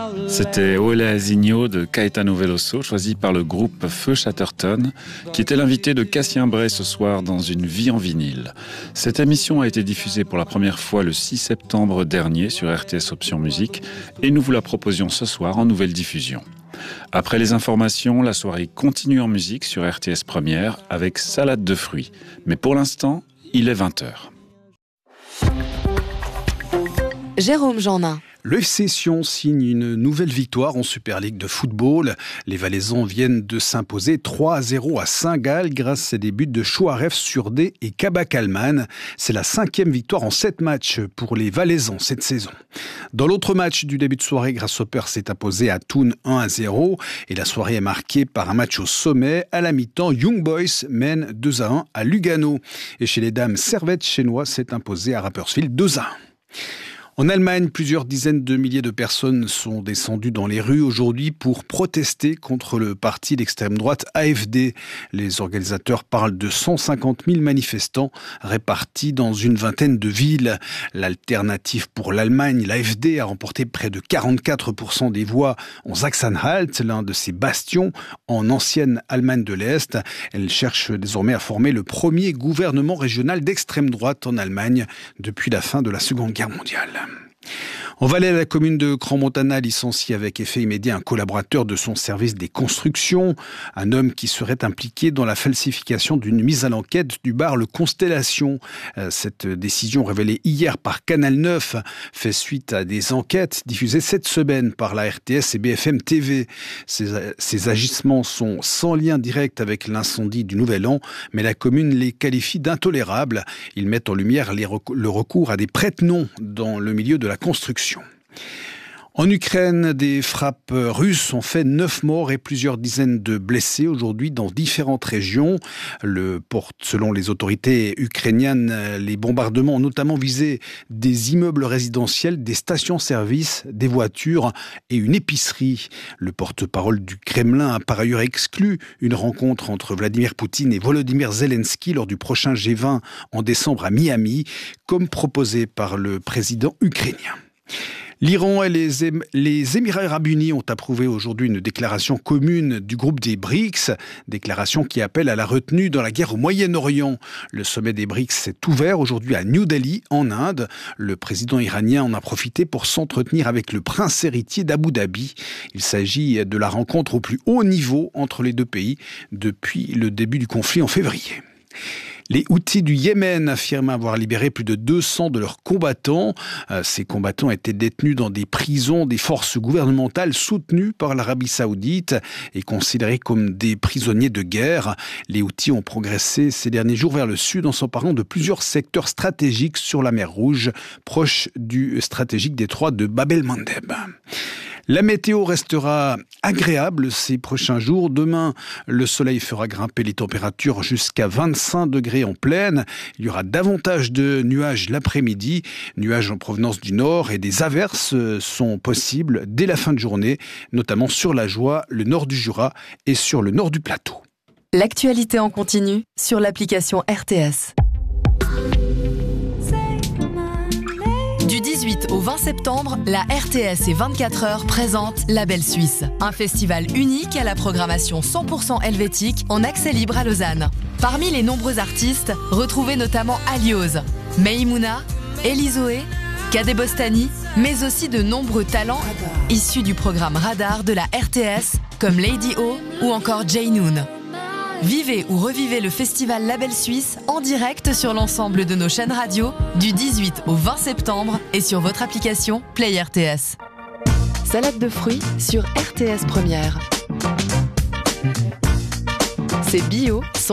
C'était Ole Asigno de Caetano Veloso, choisi par le groupe Feu Chatterton, qui était l'invité de Cassien Bray ce soir dans Une vie en vinyle. Cette émission a été diffusée pour la première fois le 6 septembre dernier sur RTS Option Musique et nous vous la proposions ce soir en nouvelle diffusion. Après les informations, la soirée continue en musique sur RTS Première avec Salade de fruits. Mais pour l'instant, il est 20h. Jérôme Jeannin. Le FC Sion signe une nouvelle victoire en Super League de football. Les Valaisans viennent de s'imposer 3-0 à Saint-Gall grâce à des buts de Chouaref, Surdé et Kabak Alman. C'est la 5e victoire en 7 matchs pour les Valaisans cette saison. Dans l'autre match du début de soirée, Grasshopper s'est imposé à Thun 1-0 et la soirée est marquée par un match au sommet. À la mi-temps, Young Boys mène 2-1 à Lugano. Et chez les dames, Servette Chenois s'est imposé à Rapperswil 2-1. En Allemagne, plusieurs dizaines de milliers de personnes sont descendues dans les rues aujourd'hui pour protester contre le parti d'extrême droite AfD. Les organisateurs parlent de 150 000 manifestants répartis dans une vingtaine de villes. L'alternative pour l'Allemagne, l'AfD, a remporté près de 44% des voix en Sachsen-Anhalt, l'un de ses bastions en ancienne Allemagne de l'Est. Elle cherche désormais à former le premier gouvernement régional d'extrême droite en Allemagne depuis la fin de la Seconde Guerre mondiale. En Valais, la commune de Crans-Montana licencie avec effet immédiat un collaborateur de son service des constructions, un homme qui serait impliqué dans la falsification d'une mise à l'enquête du bar Le Constellation. Cette décision révélée hier par Canal 9 fait suite à des enquêtes diffusées cette semaine par la RTS et BFM TV. Ces agissements sont sans lien direct avec l'incendie du Nouvel An, mais la commune les qualifie d'intolérables. Ils mettent en lumière le recours à des prête-noms dans le milieu de la construction. En Ukraine, des frappes russes ont fait 9 morts et plusieurs dizaines de blessés aujourd'hui dans différentes régions. Selon les autorités ukrainiennes, les bombardements ont notamment visé des immeubles résidentiels, des stations-service, des voitures et une épicerie. Le porte-parole du Kremlin a par ailleurs exclu une rencontre entre Vladimir Poutine et Volodymyr Zelensky lors du prochain G20 en décembre à Miami, comme proposé par le président ukrainien. L'Iran et les Émirats arabes unis ont approuvé aujourd'hui une déclaration commune du groupe des BRICS, déclaration qui appelle à la retenue dans la guerre au Moyen-Orient. Le sommet des BRICS s'est ouvert aujourd'hui à New Delhi, en Inde. Le président iranien en a profité pour s'entretenir avec le prince héritier d'Abu Dhabi. Il s'agit de la rencontre au plus haut niveau entre les deux pays depuis le début du conflit en février. Les Houthis du Yémen affirment avoir libéré plus de 200 de leurs combattants. Ces combattants étaient détenus dans des prisons des forces gouvernementales soutenues par l'Arabie Saoudite et considérés comme des prisonniers de guerre. Les Houthis ont progressé ces derniers jours vers le sud en s'emparant de plusieurs secteurs stratégiques sur la mer Rouge, proche du stratégique détroit de Bab el-Mandeb. La météo restera agréable ces prochains jours. Demain, le soleil fera grimper les températures jusqu'à 25 degrés en plaine. Il y aura davantage de nuages l'après-midi, nuages en provenance du nord et des averses sont possibles dès la fin de journée, notamment sur la Joie, le nord du Jura et sur le nord du plateau. L'actualité en continu sur l'application RTS. Du 18 au 20 septembre, la RTS et 24 heures présente La Belle Suisse, un festival unique à la programmation 100% helvétique en accès libre à Lausanne. Parmi les nombreux artistes, retrouvez notamment Alioz, Meimouna, Elizoé, Kadé Bostani, mais aussi de nombreux talents issus du programme Radar de la RTS, comme Lady O ou encore Jay Noon. Vivez ou revivez le festival La Belle Suisse en direct sur l'ensemble de nos chaînes radio du 18 au 20 septembre et sur votre application Play RTS. Salade de fruits sur RTS Première. C'est bio,